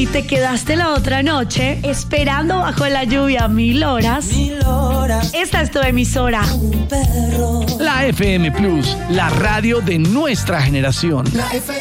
si te quedaste la otra noche esperando bajo la lluvia 1000 horas, esta es tu emisora. La FM Plus, la radio de nuestra generación. La FM.